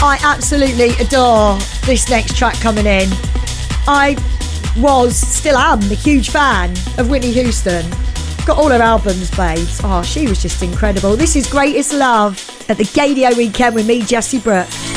I absolutely adore this next track coming in. I still am a huge fan of Whitney Houston. Got all her albums, babes. Oh, she was just incredible. This is Greatest Love at the Gaydio Weekend with me, Jessie Brooke.